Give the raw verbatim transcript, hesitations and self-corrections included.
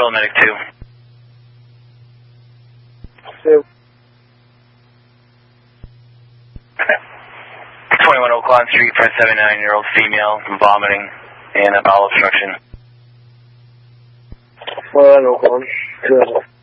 Control Medic two. Two. twenty-one Oakland Street for a seventy-nine-year-old female vomiting and a bowel obstruction. twenty-one Oakland. Two.